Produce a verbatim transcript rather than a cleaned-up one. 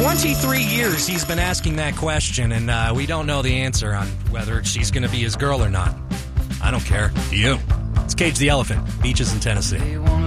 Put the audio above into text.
twenty-three years he's been asking that question, and uh, we don't know the answer on whether she's going to be his girl or not. I don't care. Do you? It's Cage the Elephant, Beaches in Tennessee.